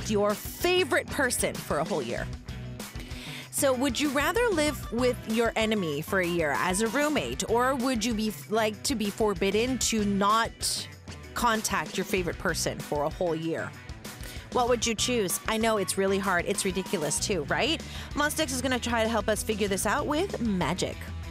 contact your favorite person for a whole year. So would you rather live with your enemy for a year as a roommate, or would you like to be forbidden to not contact your favorite person for a whole year? What would you choose? I know it's really hard. It's ridiculous too, right? Monstix is going to try to help us figure this out with magic.